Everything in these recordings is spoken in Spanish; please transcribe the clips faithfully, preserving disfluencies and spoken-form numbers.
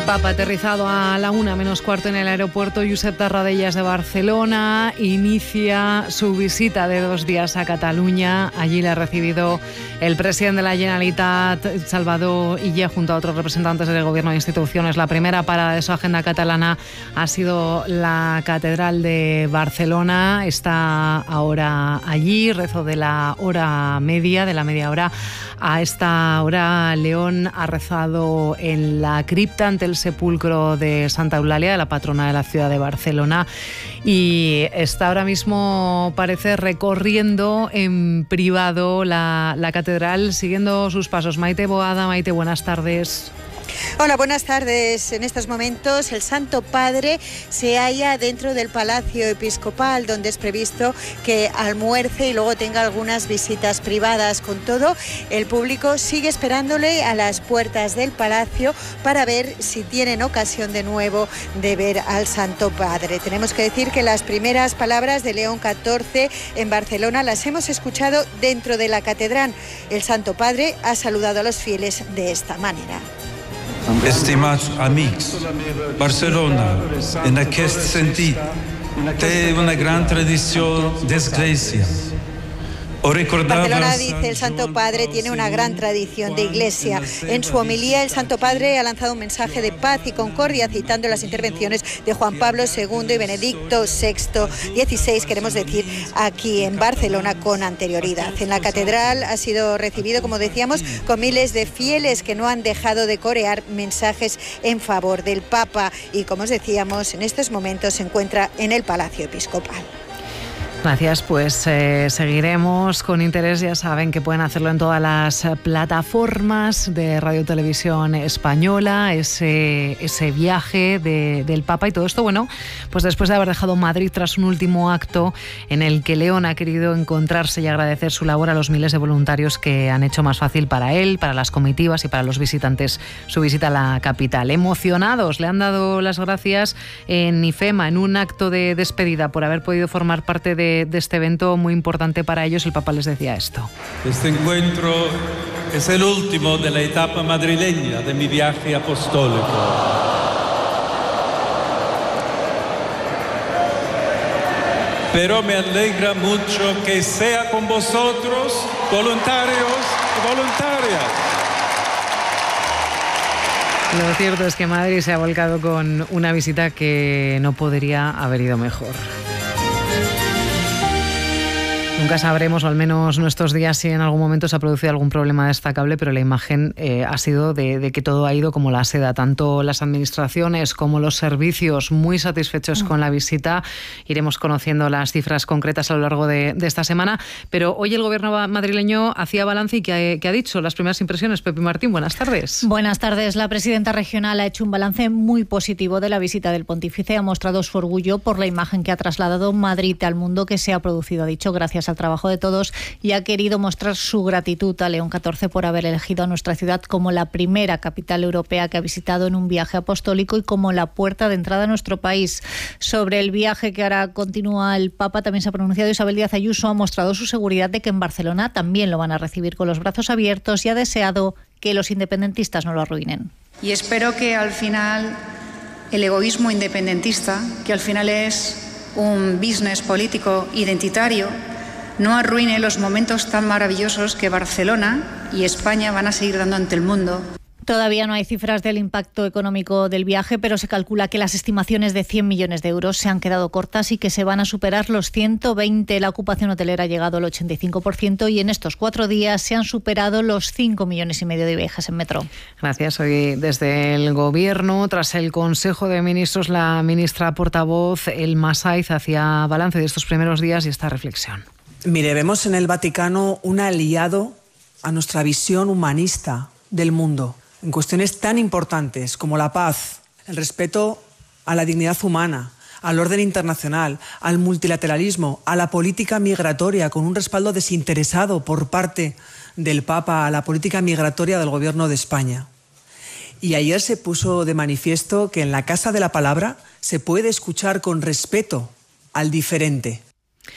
El Papa ha aterrizado a la una menos cuarto en el aeropuerto Josep Tarradellas de Barcelona. Inicia su visita de dos días a Cataluña. Allí le ha recibido el presidente de la Generalitat, Salvador Illa, junto a otros representantes del gobierno e instituciones. La primera parada de su agenda catalana ha sido la Catedral de Barcelona. Está ahora allí, rezo de la hora media, de la media hora. A esta hora León ha rezado en la cripta ante el sepulcro de Santa Eulalia, la patrona de la ciudad de Barcelona, y está ahora mismo, parece, recorriendo en privado la, la catedral, siguiendo sus pasos. Maite Boada. Maite, buenas tardes. Hola, buenas tardes. En estos momentos el Santo Padre se halla dentro del Palacio Episcopal, donde es previsto que almuerce y luego tenga algunas visitas privadas. Con todo, el público sigue esperándole a las puertas del palacio para ver si tienen ocasión de nuevo de ver al Santo Padre. Tenemos que decir que las primeras palabras de León catorce en Barcelona las hemos escuchado dentro de la catedral. El Santo Padre ha saludado a los fieles de esta manera. Estimats amics, Barcelona, en aquest sentit, té una gran tradició d'església. Barcelona, dice el Santo Padre, tiene una gran tradición de iglesia. En su homilía, el Santo Padre ha lanzado un mensaje de paz y concordia, citando las intervenciones de Juan Pablo segundo y Benedicto sexto dieciséis, queremos decir, aquí en Barcelona con anterioridad. En la catedral ha sido recibido, como decíamos, con miles de fieles que no han dejado de corear mensajes en favor del Papa y, como os decíamos, en estos momentos se encuentra en el Palacio Episcopal. Gracias, pues eh, seguiremos con interés. Ya saben que pueden hacerlo en todas las plataformas de Radio Televisión Española, ese, ese viaje de, del Papa y todo esto, bueno, pues después de haber dejado Madrid tras un último acto en el que León ha querido encontrarse y agradecer su labor a los miles de voluntarios que han hecho más fácil para él, para las comitivas y para los visitantes su visita a la capital. Emocionados, le han dado las gracias en IFEMA, en un acto de despedida por haber podido formar parte de de este evento muy importante para ellos. El Papa les decía esto. Este encuentro es el último de la etapa madrileña de mi viaje apostólico. Pero me alegra mucho que sea con vosotros, voluntarios y voluntarias. Lo cierto es que Madrid se ha volcado con una visita que no podría haber ido mejor. Nunca sabremos, o al menos nuestros días, si en algún momento se ha producido algún problema destacable, pero la imagen eh, ha sido de, de que todo ha ido como la seda. Tanto las administraciones como los servicios muy satisfechos con la visita. Iremos conociendo las cifras concretas a lo largo de, de esta semana. Pero hoy el gobierno madrileño hacía balance y ¿qué ha, qué ha dicho? Las primeras impresiones. Pepi Martín, buenas tardes. Buenas tardes. La presidenta regional ha hecho un balance muy positivo de la visita del pontífice. Ha mostrado su orgullo por la imagen que ha trasladado Madrid al mundo que se ha producido, ha dicho, gracias a al trabajo de todos, y ha querido mostrar su gratitud a León catorce por haber elegido a nuestra ciudad como la primera capital europea que ha visitado en un viaje apostólico y como la puerta de entrada a nuestro país. Sobre el viaje que ahora continúa el Papa también se ha pronunciado Isabel Díaz Ayuso, ha mostrado su seguridad de que en Barcelona también lo van a recibir con los brazos abiertos y ha deseado que los independentistas no lo arruinen. Y espero que al final el egoísmo independentista, que al final es un business político identitario, no arruine los momentos tan maravillosos que Barcelona y España van a seguir dando ante el mundo. Todavía no hay cifras del impacto económico del viaje, pero se calcula que las estimaciones de cien millones de euros se han quedado cortas y que se van a superar los ciento veinte. La ocupación hotelera ha llegado al ochenta y cinco por ciento y en estos cuatro días se han superado los cinco millones y medio de viajes en metro. Gracias. Hoy desde el Gobierno, tras el Consejo de Ministros, la ministra portavoz Elma Saiz hacía balance de estos primeros días y esta reflexión. Mire, vemos en el Vaticano un aliado a nuestra visión humanista del mundo, en cuestiones tan importantes como la paz, el respeto a la dignidad humana, al orden internacional, al multilateralismo, a la política migratoria, con un respaldo desinteresado por parte del Papa a la política migratoria del Gobierno de España. Y ayer se puso de manifiesto que en la Casa de la Palabra se puede escuchar con respeto al diferente.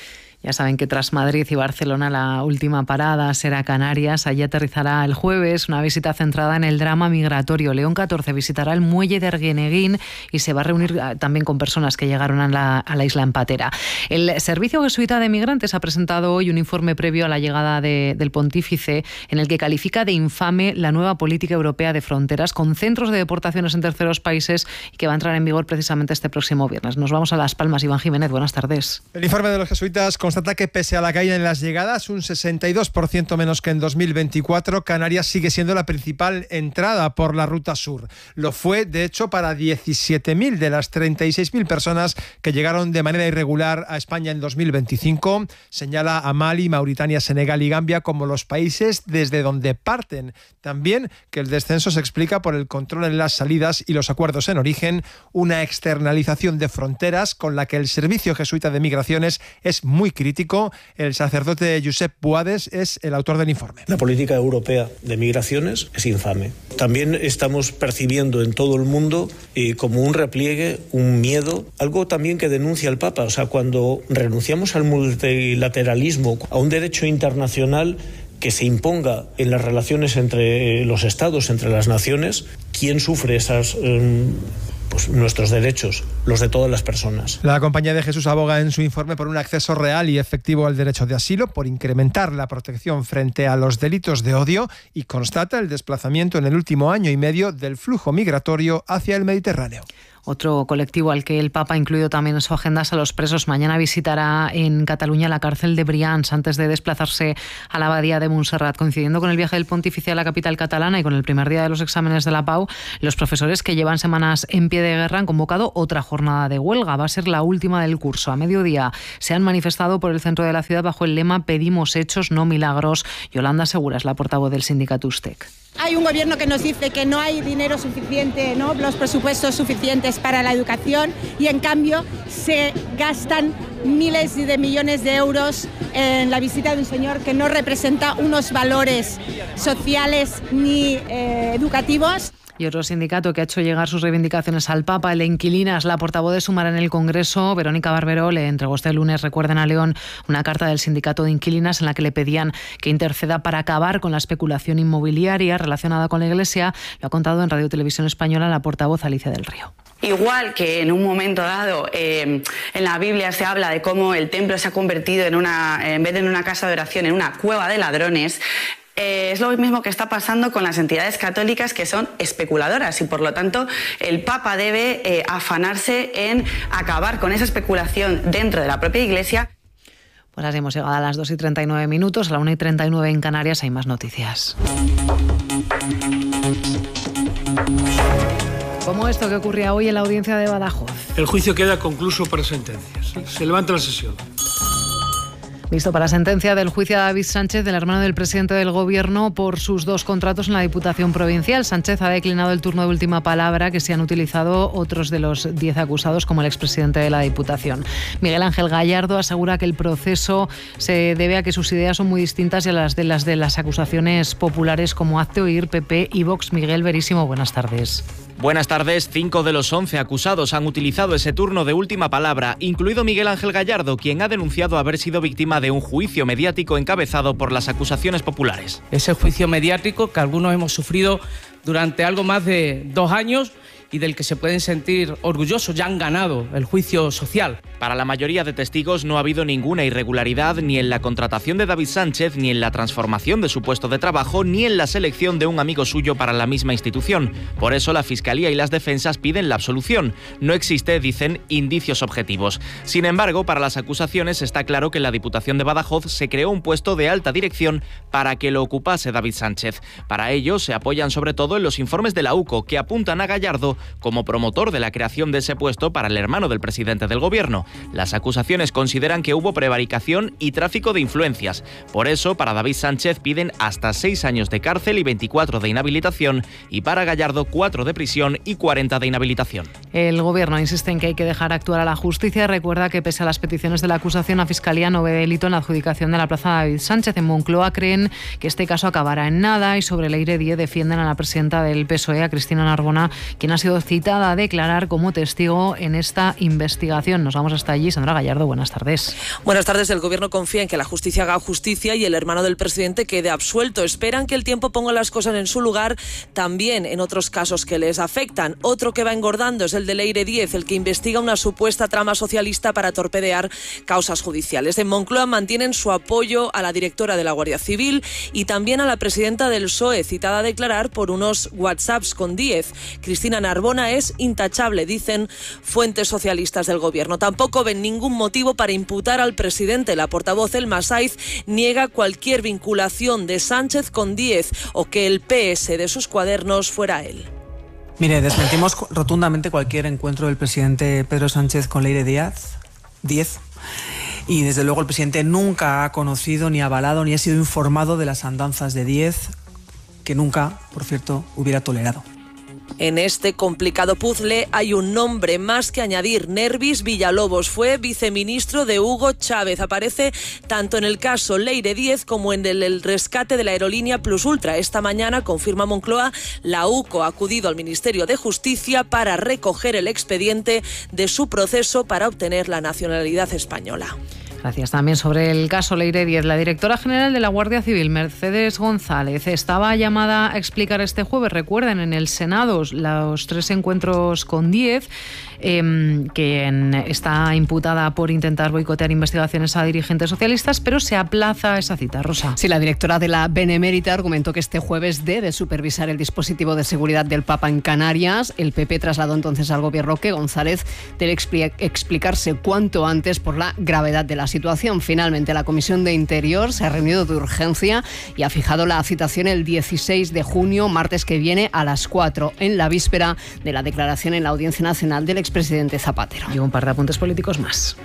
Ya saben que tras Madrid y Barcelona la última parada será Canarias. Allí aterrizará el jueves una visita centrada en el drama migratorio. León catorce visitará el muelle de Arguineguín y se va a reunir también con personas que llegaron a la, a la isla en patera. El Servicio Jesuita de Migrantes ha presentado hoy un informe previo a la llegada de, del pontífice en el que califica de infame la nueva política europea de fronteras con centros de deportaciones en terceros países y que va a entrar en vigor precisamente este próximo viernes. Nos vamos a Las Palmas. Iván Jiménez, buenas tardes. El informe de los jesuitas constata que pese a la caída en las llegadas, un sesenta y dos por ciento menos que en dos mil veinticuatro, Canarias sigue siendo la principal entrada por la ruta sur. Lo fue, de hecho, para diecisiete mil de las treinta y seis mil personas que llegaron de manera irregular a España en dos mil veinticinco. Señala a Mali, Mauritania, Senegal y Gambia como los países desde donde parten. También que el descenso se explica por el control en las salidas y los acuerdos en origen, una externalización de fronteras con la que el Servicio Jesuita de Migraciones es muy crítico. El sacerdote Josep Buades es el autor del informe. La política europea de migraciones es infame. También estamos percibiendo en todo el mundo eh, como un repliegue, un miedo, algo también que denuncia el Papa. O sea, cuando renunciamos al multilateralismo, a un derecho internacional que se imponga en las relaciones entre los estados, entre las naciones, ¿quién sufre esas... Eh, Pues nuestros derechos, los de todas las personas? La Compañía de Jesús aboga en su informe por un acceso real y efectivo al derecho de asilo, por incrementar la protección frente a los delitos de odio y constata el desplazamiento en el último año y medio del flujo migratorio hacia el Mediterráneo. Otro colectivo al que el Papa ha incluido también en su agenda es a los presos. Mañana visitará en Cataluña la cárcel de Brians antes de desplazarse a la abadía de Montserrat. Coincidiendo con el viaje del pontífice a la capital catalana y con el primer día de los exámenes de la Pau, los profesores que llevan semanas en pie de guerra han convocado otra jornada de huelga. Va a ser la última del curso. A mediodía se han manifestado por el centro de la ciudad bajo el lema "Pedimos hechos, no milagros". Yolanda Segura es la portavoz del sindicato Ustec. Hay un gobierno que nos dice que no hay dinero suficiente, ¿no?, los presupuestos suficientes para la educación, y en cambio se gastan miles de millones de euros en la visita de un señor que no representa unos valores sociales ni eh, educativos. Y otro sindicato que ha hecho llegar sus reivindicaciones al Papa, el de Inquilinas. La portavoz de Sumar en el Congreso, Verónica Barberó, le entregó este lunes, recuerden a León, una carta del sindicato de Inquilinas en la que le pedían que interceda para acabar con la especulación inmobiliaria relacionada con la Iglesia. Lo ha contado en Radio Televisión Española la portavoz Alicia del Río. Igual que en un momento dado eh, en la Biblia se habla de cómo el templo se ha convertido en una, en vez de en una casa de oración, en una cueva de ladrones. Eh, es lo mismo que está pasando con las entidades católicas, que son especuladoras, y por lo tanto el Papa debe eh, afanarse en acabar con esa especulación dentro de la propia Iglesia. Pues así hemos llegado a las dos y treinta y nueve minutos, a la una y treinta y nueve en Canarias hay más noticias. Como esto que ocurría hoy en la audiencia de Badajoz. El juicio queda concluso por sentencias. Se levanta la sesión. Listo para la sentencia del juicio a David Sánchez, del hermano del presidente del Gobierno, por sus dos contratos en la Diputación Provincial. Sánchez ha declinado el turno de última palabra que se han utilizado otros de los diez acusados, como el expresidente de la Diputación. Miguel Ángel Gallardo asegura que el proceso se debe a que sus ideas son muy distintas a las de las de las acusaciones populares como Hazte Oír, P P y Vox. Miguel Verísimo, buenas tardes. Buenas tardes. Cinco de los once acusados han utilizado ese turno de última palabra, incluido Miguel Ángel Gallardo, quien ha denunciado haber sido víctima de un juicio mediático encabezado por las acusaciones populares. Ese juicio mediático que algunos hemos sufrido durante algo más de dos años y del que se pueden sentir orgullosos, ya han ganado el juicio social. Para la mayoría de testigos no ha habido ninguna irregularidad ni en la contratación de David Sánchez, ni en la transformación de su puesto de trabajo, ni en la selección de un amigo suyo para la misma institución. Por eso la Fiscalía y las defensas piden la absolución. No existe, dicen, indicios objetivos. Sin embargo, para las acusaciones está claro que en la Diputación de Badajoz se creó un puesto de alta dirección para que lo ocupase David Sánchez. Para ello se apoyan sobre todo en los informes de la U C O, que apuntan a Gallardo como promotor de la creación de ese puesto para el hermano del presidente del Gobierno. Las acusaciones consideran que hubo prevaricación y tráfico de influencias. Por eso, para David Sánchez piden hasta seis años de cárcel y veinticuatro de inhabilitación, y para Gallardo cuatro de prisión y cuarenta de inhabilitación. El Gobierno insiste en que hay que dejar actuar a la justicia. Recuerda que pese a las peticiones de la acusación, la Fiscalía no ve delito en la adjudicación de la plaza de David Sánchez. En Moncloa creen que este caso acabará en nada, y sobre el aire die defienden a la presidenta del P S O E, a Cristina Narbona, quien ha sido sido citada a declarar como testigo en esta investigación. Nos vamos hasta allí. Sandra Gallardo, buenas tardes. Buenas tardes. El Gobierno confía en que la justicia haga justicia y el hermano del presidente quede absuelto. Esperan que el tiempo ponga las cosas en su lugar también en otros casos que les afectan. Otro que va engordando es el de Leire Díez, el que investiga una supuesta trama socialista para torpedear causas judiciales. En Moncloa mantienen su apoyo a la directora de la Guardia Civil y también a la presidenta del P S O E, citada a declarar por unos WhatsApps con Díez. Cristina Narbona es intachable, dicen fuentes socialistas del Gobierno. Tampoco ven ningún motivo para imputar al presidente. La portavoz Elma Saiz niega cualquier vinculación de Sánchez con Díez o que el P S de sus cuadernos fuera él. Mire, desmentimos rotundamente cualquier encuentro del presidente Pedro Sánchez con Leire Díaz. Díez. Y desde luego el presidente nunca ha conocido, ni avalado, ni ha sido informado de las andanzas de Díez, que nunca, por cierto, hubiera tolerado. En este complicado puzzle hay un nombre más que añadir. Nervis Villalobos fue viceministro de Hugo Chávez. Aparece tanto en el caso Leire Díez como en el, el rescate de la aerolínea Plus Ultra. Esta mañana, confirma Moncloa, la U C O ha acudido al Ministerio de Justicia para recoger el expediente de su proceso para obtener la nacionalidad española. Gracias. También sobre el caso Leire Díez, la directora general de la Guardia Civil, Mercedes González, estaba llamada a explicar este jueves, recuerden, en el Senado los tres encuentros con Díez, eh, quien está imputada por intentar boicotear investigaciones a dirigentes socialistas, pero se aplaza esa cita. Rosa. Sí, la directora de la Benemérita argumentó que este jueves debe supervisar el dispositivo de seguridad del Papa en Canarias. El P P trasladó entonces al Gobierno que González debe expli- explicarse cuanto antes por la gravedad de la situación. Finalmente, la Comisión de Interior se ha reunido de urgencia y ha fijado la citación el dieciséis de junio, martes que viene, a las cuatro, en la víspera de la declaración en la Audiencia Nacional del expresidente Zapatero. Y un par de apuntes políticos más.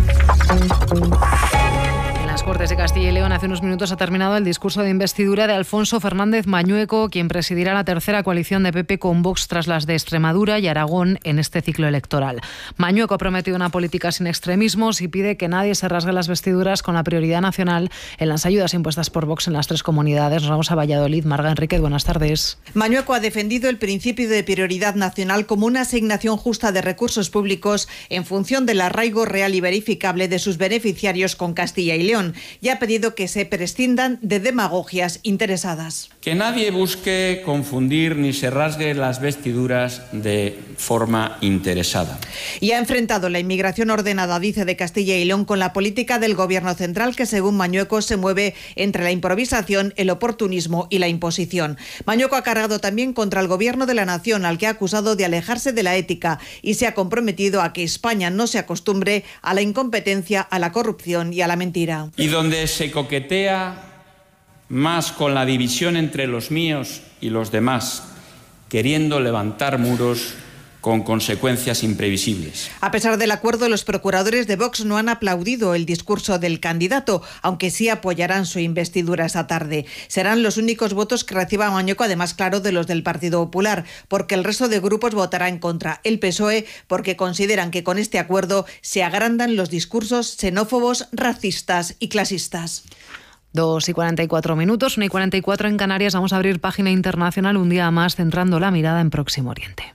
En las Cortes de Castilla y León hace unos minutos ha terminado el discurso de investidura de Alfonso Fernández Mañueco, quien presidirá la tercera coalición de P P con Vox tras las de Extremadura y Aragón en este ciclo electoral. Mañueco ha prometido una política sin extremismos y pide que nadie se rasgue las vestiduras con la prioridad nacional en las ayudas impuestas por Vox en las tres comunidades. Nos vamos a Valladolid. Marga Enríquez, buenas tardes. Mañueco ha defendido el principio de prioridad nacional como una asignación justa de recursos públicos en función del arraigo real y verificable de sus beneficiarios con Castilla y León, y ha pedido que se prescindan de demagogias interesadas. Que nadie busque confundir ni se rasgue las vestiduras de forma interesada. Y ha enfrentado la inmigración ordenada, dice, de Castilla y León con la política del Gobierno central, que según Mañueco se mueve entre la improvisación, el oportunismo y la imposición. Mañueco ha cargado también contra el Gobierno de la Nación, al que ha acusado de alejarse de la ética, y se ha comprometido a que España no se acostumbre a la incompetencia, a la corrupción y a la mentira. Y donde se coquetea más con la división entre los míos y los demás, queriendo levantar muros con consecuencias imprevisibles. A pesar del acuerdo, los procuradores de Vox no han aplaudido el discurso del candidato, aunque sí apoyarán su investidura esta tarde. Serán los únicos votos que reciba Mañueco, además, claro, de los del Partido Popular, porque el resto de grupos votará en contra. El P S O E, porque consideran que con este acuerdo se agrandan los discursos xenófobos, racistas y clasistas. Dos y cuarenta y cuatro minutos, una y cuarenta y cuatro en Canarias. Vamos a abrir página internacional un día más, centrando la mirada en Próximo Oriente.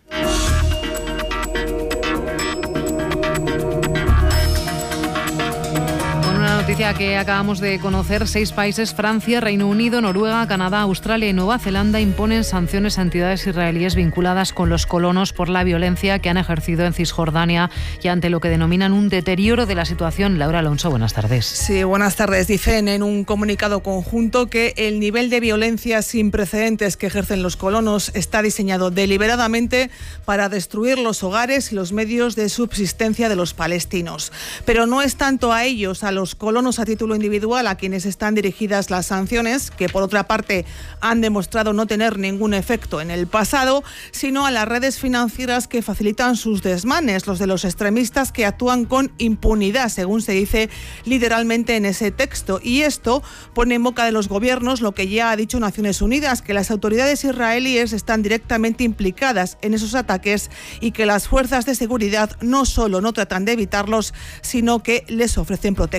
Noticia que acabamos de conocer, seis países, Francia, Reino Unido, Noruega, Canadá, Australia y Nueva Zelanda, imponen sanciones a entidades israelíes vinculadas con los colonos por la violencia que han ejercido en Cisjordania y ante lo que denominan un deterioro de la situación. Laura Alonso, buenas tardes. Sí, buenas tardes. Dicen en un comunicado conjunto que el nivel de violencia sin precedentes que ejercen los colonos está diseñado deliberadamente para destruir los hogares y los medios de subsistencia de los palestinos. Pero no es tanto a ellos, a los colonos a título individual, a quienes están dirigidas las sanciones, que por otra parte han demostrado no tener ningún efecto en el pasado, sino a las redes financieras que facilitan sus desmanes, los de los extremistas que actúan con impunidad, según se dice literalmente en ese texto. Y esto pone en boca de los gobiernos lo que ya ha dicho Naciones Unidas, que las autoridades israelíes están directamente implicadas en esos ataques y que las fuerzas de seguridad no solo no tratan de evitarlos, sino que les ofrecen protección.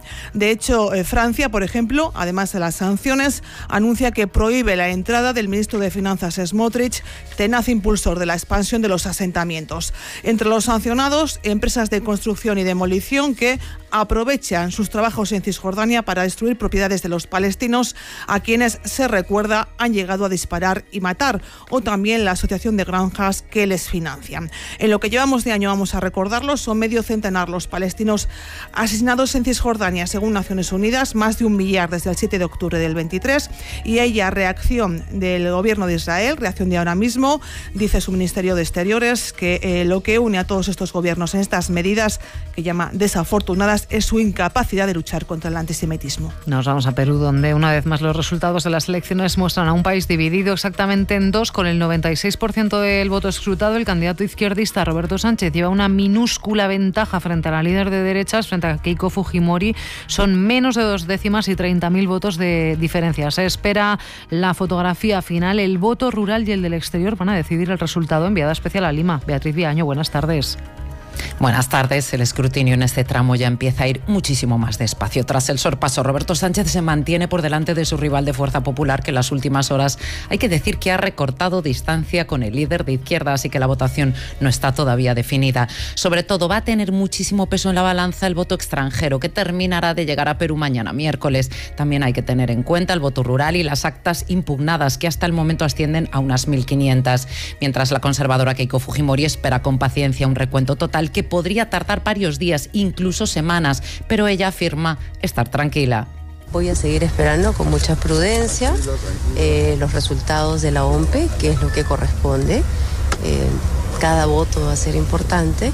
De hecho, eh, Francia, por ejemplo, además de las sanciones, anuncia que prohíbe la entrada del ministro de Finanzas Smotrich, tenaz impulsor de la expansión de los asentamientos. Entre los sancionados, empresas de construcción y demolición que aprovechan sus trabajos en Cisjordania para destruir propiedades de los palestinos, a quienes, se recuerda, han llegado a disparar y matar, o también la asociación de granjas que les financian. En lo que llevamos de año, vamos a recordarlo, son medio centenar los palestinos asesinados en Cisjordania, según Naciones Unidas, más de un millar desde el siete de octubre del veintitrés, y ella, reacción del gobierno de Israel, reacción de ahora mismo, dice su Ministerio de Exteriores que eh, lo que une a todos estos gobiernos en estas medidas, que llama desafortunadas, es su incapacidad de luchar contra el antisemitismo. Nos vamos a Perú, donde una vez más los resultados de las elecciones muestran a un país dividido exactamente en dos. Con el noventa y seis por ciento del voto escrutado, el candidato izquierdista Roberto Sánchez lleva una minúscula ventaja frente a la líder de derechas, frente a Keiko Fujimori. Son menos de dos décimas y treinta mil votos de diferencia. Se espera la fotografía final. El voto rural y el del exterior van a decidir el resultado. Enviada especial a Lima, Beatriz Viaño, buenas tardes. Buenas tardes. El escrutinio en este tramo ya empieza a ir muchísimo más despacio. Tras el sorpaso, Roberto Sánchez se mantiene por delante de su rival de Fuerza Popular, que en las últimas horas hay que decir que ha recortado distancia con el líder de izquierda, así que la votación no está todavía definida. Sobre todo va a tener muchísimo peso en la balanza el voto extranjero, que terminará de llegar a Perú mañana miércoles. También hay que tener en cuenta el voto rural y las actas impugnadas, que hasta el momento ascienden a unas mil quinientas. Mientras la conservadora Keiko Fujimori espera con paciencia un recuento total que podría tardar varios días, incluso semanas, pero ella afirma estar tranquila. Voy a seguir esperando con mucha prudencia eh, los resultados de la O M P E, que es lo que corresponde. Eh, cada voto va a ser importante.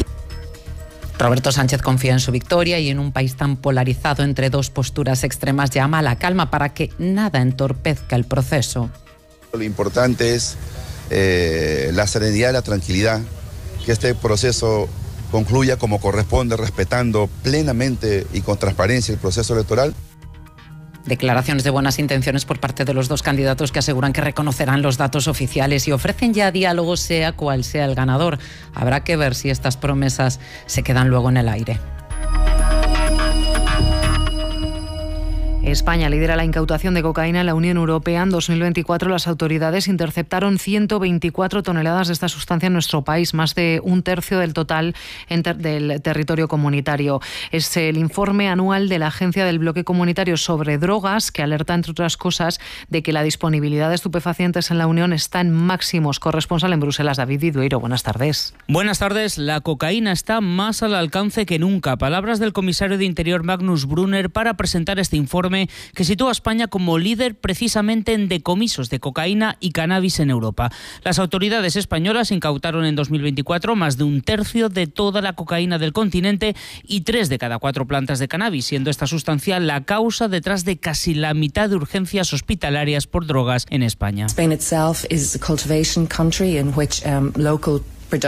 Roberto Sánchez confía en su victoria y en un país tan polarizado entre dos posturas extremas llama a la calma para que nada entorpezca el proceso. Lo importante es eh, la serenidad y la tranquilidad, que este proceso concluya como corresponde, respetando plenamente y con transparencia el proceso electoral. Declaraciones de buenas intenciones por parte de los dos candidatos, que aseguran que reconocerán los datos oficiales y ofrecen ya diálogo sea cual sea el ganador. Habrá que ver si estas promesas se quedan luego en el aire. España lidera la incautación de cocaína en la Unión Europea. En dos mil veinticuatro las autoridades interceptaron ciento veinticuatro toneladas de esta sustancia en nuestro país, más de un tercio del total ter- del territorio comunitario. Es el informe anual de la Agencia del Bloque Comunitario sobre Drogas, que alerta, entre otras cosas, de que la disponibilidad de estupefacientes en la Unión está en máximos. Corresponsal en Bruselas, David Vidueiro, buenas tardes. Buenas tardes. La cocaína está más al alcance que nunca. Palabras del comisario de Interior Magnus Brunner para presentar este informe, que sitúa a España como líder precisamente en decomisos de cocaína y cannabis en Europa. Las autoridades españolas incautaron en dos mil veinticuatro más de un tercio de toda la cocaína del continente y tres de cada cuatro plantas de cannabis, siendo esta sustancia la causa detrás de casi la mitad de urgencias hospitalarias por drogas en España. Spain itself is a cultivation country in which um, local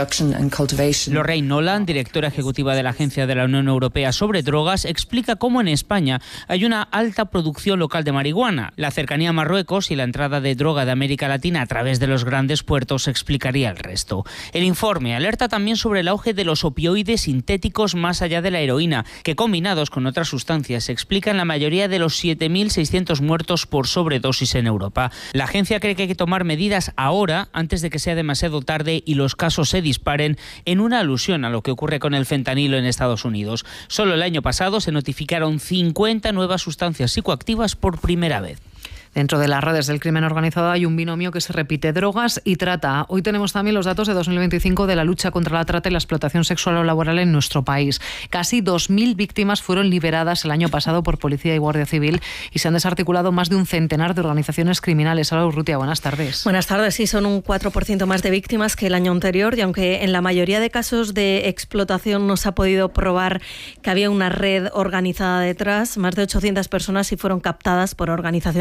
Lorraine Nolan, directora ejecutiva de la Agencia de la Unión Europea sobre Drogas, explica cómo en España hay una alta producción local de marihuana. La cercanía a Marruecos y la entrada de droga de América Latina a través de los grandes puertos explicaría el resto. El informe alerta también sobre el auge de los opioides sintéticos más allá de la heroína, que combinados con otras sustancias explican la mayoría de los siete mil seiscientos muertos por sobredosis en Europa. La agencia cree que hay que tomar medidas ahora, antes de que sea demasiado tarde y los casos se disparen, en una alusión a lo que ocurre con el fentanilo en Estados Unidos. Solo el año pasado se notificaron cincuenta nuevas sustancias psicoactivas por primera vez. Dentro de las redes del crimen organizado hay un binomio que se repite: drogas y trata. Hoy tenemos también los datos de dos mil veinticinco de la lucha contra la trata y la explotación sexual o laboral en nuestro país. Casi dos mil víctimas fueron liberadas el año pasado por Policía y Guardia Civil y se han desarticulado más de un centenar de organizaciones criminales. Hola, Urrutia, buenas tardes. Buenas tardes. Sí, son un cuatro por ciento más de víctimas que el año anterior, y aunque en la mayoría de casos de explotación no se ha podido probar que había una red organizada detrás, más de ochocientas personas sí fueron captadas por organizaciones criminales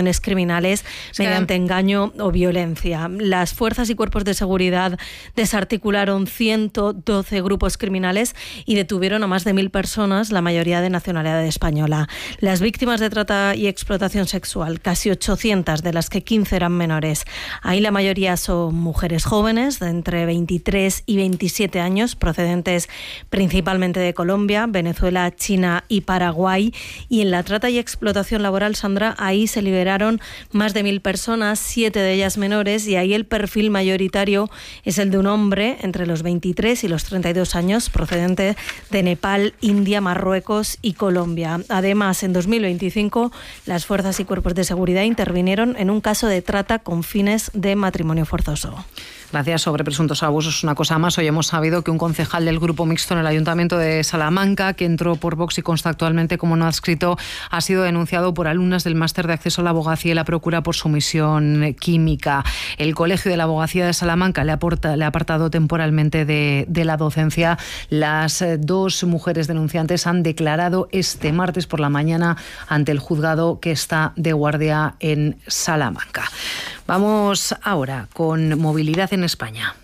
criminales sí. mediante engaño o violencia. Las fuerzas y cuerpos de seguridad desarticularon ciento doce grupos criminales y detuvieron a más de mil personas, la mayoría de nacionalidad española. Las víctimas de trata y explotación sexual, casi ochocientas, de las que quince eran menores. Ahí la mayoría son mujeres jóvenes de entre veintitrés y veintisiete años, procedentes principalmente de Colombia, Venezuela, China y Paraguay. Y en la trata y explotación laboral, Sandra, ahí se liberaron más de mil personas, siete de ellas menores, y ahí el perfil mayoritario es el de un hombre entre los veintitrés y los treinta y dos años, procedente de Nepal, India, Marruecos y Colombia. Además, en dos mil veinticinco, las fuerzas y cuerpos de seguridad intervinieron en un caso de trata con fines de matrimonio forzoso. Gracias. Sobre presuntos abusos, una cosa más. Hoy hemos sabido que un concejal del Grupo Mixto en el Ayuntamiento de Salamanca, que entró por Vox y consta actualmente como no adscrito, ha sido denunciado por alumnas del Máster de Acceso a la Abogacía y la Procura por sumisión química. El Colegio de la Abogacía de Salamanca le, aporta, le ha apartado temporalmente de, de la docencia. Las dos mujeres denunciantes han declarado este martes por la mañana ante el juzgado que está de guardia en Salamanca. Vamos ahora con movilidad en España.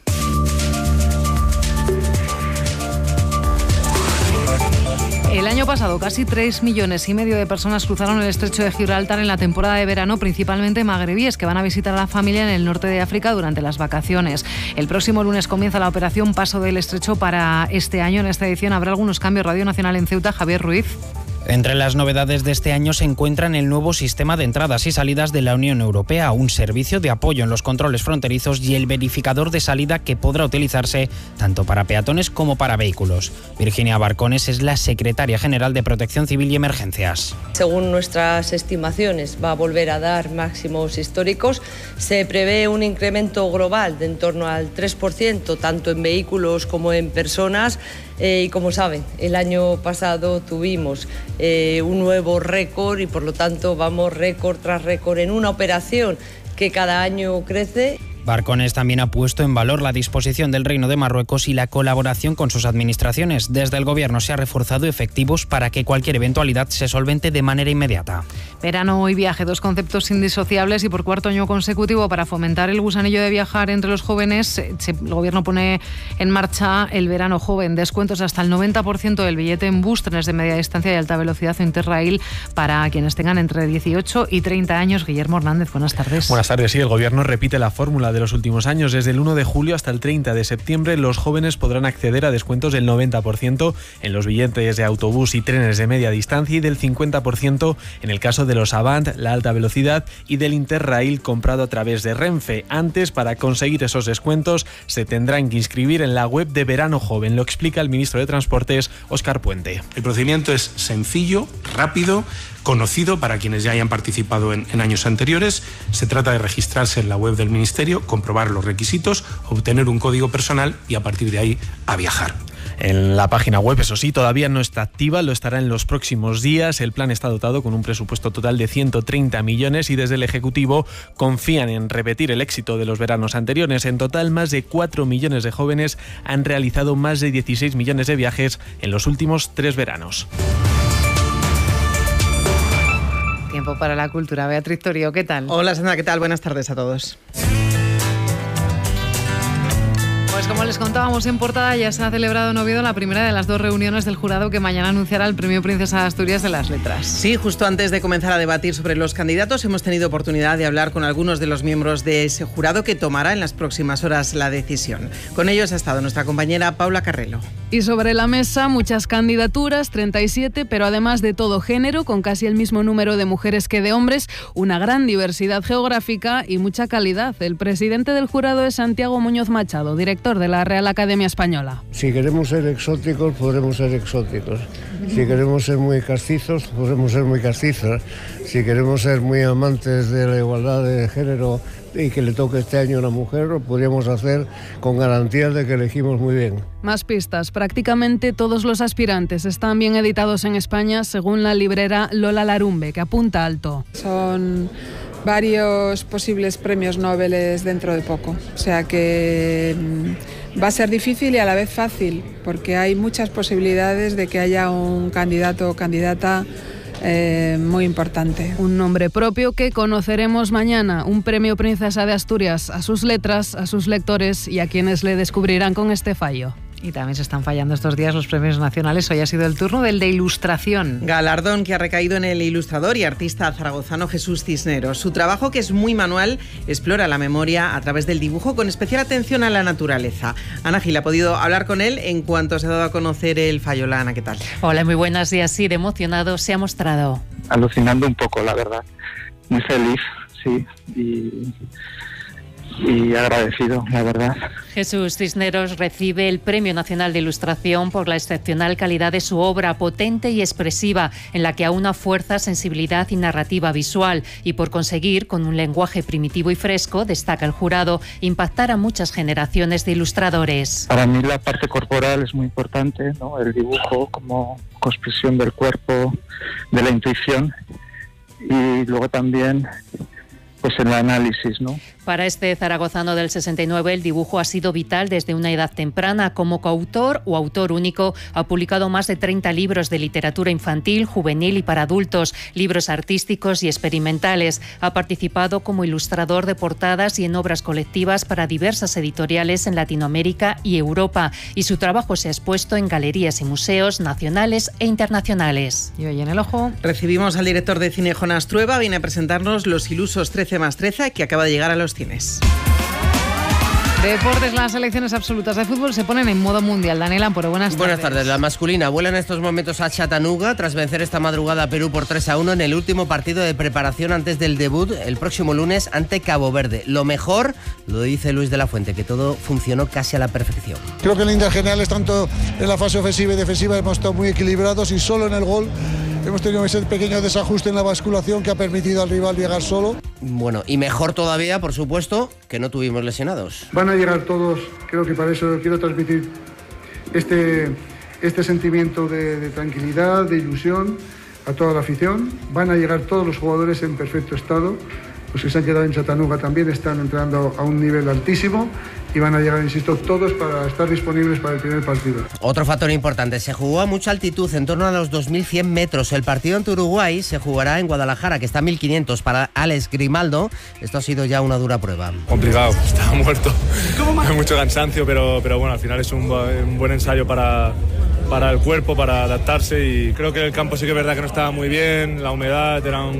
El año pasado, casi tres millones y medio de personas cruzaron el estrecho de Gibraltar en la temporada de verano, principalmente magrebíes, que van a visitar a la familia en el norte de África durante las vacaciones. El próximo lunes comienza la operación Paso del Estrecho para este año. En esta edición habrá algunos cambios. Radio Nacional en Ceuta, Javier Ruiz. Entre las novedades de este año se encuentran el nuevo sistema de entradas y salidas de la Unión Europea, un servicio de apoyo en los controles fronterizos y el verificador de salida que podrá utilizarse tanto para peatones como para vehículos. Virginia Barcones es la secretaria general de Protección Civil y Emergencias. Según nuestras estimaciones, va a volver a dar máximos históricos. Se prevé un incremento global de en torno al tres por ciento, tanto en vehículos como en personas. Eh, y como saben, el año pasado tuvimos eh, un nuevo récord y por lo tanto vamos récord tras récord en una operación que cada año crece. Barcones también ha puesto en valor la disposición del Reino de Marruecos y la colaboración con sus administraciones. Desde el Gobierno se ha reforzado efectivos para que cualquier eventualidad se solvente de manera inmediata. Verano y viaje, dos conceptos indisociables, y por cuarto año consecutivo, para fomentar el gusanillo de viajar entre los jóvenes, el Gobierno pone en marcha el verano joven. Descuentos hasta el noventa por ciento del billete en bus, trenes de media distancia y alta velocidad o Interrail para quienes tengan entre dieciocho y treinta años. Guillermo Hernández, buenas tardes. Buenas tardes. Sí, el Gobierno repite la fórmula de los últimos años. Desde el uno de julio hasta el treinta de septiembre, los jóvenes podrán acceder a descuentos del noventa por ciento en los billetes de autobús y trenes de media distancia y del cincuenta por ciento en el caso de los Avant, la alta velocidad, y del Interrail comprado a través de Renfe. Antes, para conseguir esos descuentos, se tendrán que inscribir en la web de Verano Joven. Lo explica el ministro de Transportes, Óscar Puente. El procedimiento es sencillo, rápido, conocido para quienes ya hayan participado en, en años anteriores. Se trata de registrarse en la web del Ministerio, comprobar los requisitos, obtener un código personal y a partir de ahí a viajar. En la página web, eso sí, todavía no está activa, lo estará en los próximos días. El plan está dotado con un presupuesto total de ciento treinta millones y desde el Ejecutivo confían en repetir el éxito de los veranos anteriores. En total, más de cuatro millones de jóvenes han realizado más de dieciséis millones de viajes en los últimos tres veranos. Tiempo para la cultura. Beatriz Torío, ¿qué tal? Hola Sandra, ¿qué tal? Buenas tardes a todos. Pues como les contábamos en portada, ya se ha celebrado en Oviedo la primera de las dos reuniones del jurado que mañana anunciará el Premio Princesa de Asturias de las Letras. Sí, justo antes de comenzar a debatir sobre los candidatos, hemos tenido oportunidad de hablar con algunos de los miembros de ese jurado que tomará en las próximas horas la decisión. Con ellos ha estado nuestra compañera Paula Carrelo. Y sobre la mesa muchas candidaturas, treinta y siete, pero además de todo género, con casi el mismo número de mujeres que de hombres, una gran diversidad geográfica y mucha calidad. El presidente del jurado es Santiago Muñoz Machado, director de la Real Academia Española. Si queremos ser exóticos, podremos ser exóticos. Si queremos ser muy castizos, podremos ser muy castizos. Si queremos ser muy amantes de la igualdad de género y que le toque este año a una mujer, lo podríamos hacer con garantías de que elegimos muy bien. Más pistas. Prácticamente todos los aspirantes están bien editados en España, según la librera Lola Larumbe, que apunta alto. Son varios posibles premios Nobel dentro de poco. O sea que va a ser difícil y a la vez fácil, porque hay muchas posibilidades de que haya un candidato o candidata eh, muy importante. Un nombre propio que conoceremos mañana, un premio Princesa de Asturias a sus letras, a sus lectores y a quienes le descubrirán con este fallo. Y también se están fallando estos días los premios nacionales. Hoy ha sido el turno del de Ilustración. Galardón que ha recaído en el ilustrador y artista zaragozano Jesús Cisneros. Su trabajo, que es muy manual, explora la memoria a través del dibujo con especial atención a la naturaleza. Ana Gil ha podido hablar con él en cuanto se ha dado a conocer el fallo. Ana, ¿qué tal? Hola, muy buenas días. Sí, de emocionado se ha mostrado. Alucinando un poco, la verdad. Muy feliz, sí. Y... y agradecido, la verdad. Jesús Cisneros recibe el Premio Nacional de Ilustración por la excepcional calidad de su obra, potente y expresiva, en la que aúna fuerza, sensibilidad y narrativa visual, y por conseguir, con un lenguaje primitivo y fresco, destaca el jurado, impactar a muchas generaciones de ilustradores. Para mí la parte corporal es muy importante, ¿no? El dibujo como expresión del cuerpo, de la intuición, y luego también pues el análisis, ¿no? Para este zaragozano del sesenta y nueve, el dibujo ha sido vital desde una edad temprana. Como coautor o autor único, ha publicado más de treinta libros de literatura infantil, juvenil y para adultos, libros artísticos y experimentales. Ha participado como ilustrador de portadas y en obras colectivas para diversas editoriales en Latinoamérica y Europa, y su trabajo se ha expuesto en galerías y museos nacionales e internacionales. Y hoy en El Ojo recibimos al director de cine Jonas Trueba. Viene a presentarnos Los ilusos trece más trece, que acaba de llegar a los cines. Deportes, las selecciones absolutas de fútbol se ponen en modo mundial. Daniel Amporo, buenas tardes. Buenas tardes. La masculina vuela en estos momentos a Chattanooga tras vencer esta madrugada a Perú por tres a uno en el último partido de preparación antes del debut el próximo lunes ante Cabo Verde. Lo mejor, lo dice Luis de la Fuente, que todo funcionó casi a la perfección. Creo que en líneas generales, tanto en la fase ofensiva y defensiva, hemos estado muy equilibrados y solo en el gol hemos tenido ese pequeño desajuste en la basculación que ha permitido al rival llegar solo. Bueno, y mejor todavía, por supuesto, que no tuvimos lesionados. Van a llegar todos, creo que para eso quiero transmitir este, este sentimiento de, de tranquilidad, de ilusión a toda la afición. Van a llegar todos los jugadores en perfecto estado. Los que se han quedado en Chattanooga también están entrando a un nivel altísimo y van a llegar, insisto, todos para estar disponibles para el primer partido. Otro factor importante, se jugó a mucha altitud, en torno a los dos mil cien metros. El partido ante Uruguay se jugará en Guadalajara, que está a mil quinientos. Para Alex Grimaldo, esto ha sido ya una dura prueba. Complicado, estaba muerto. Hay mucho cansancio, pero, pero bueno, al final es un, un buen ensayo para... para el cuerpo, para adaptarse, y creo que el campo sí que es verdad que no estaba muy bien, la humedad era un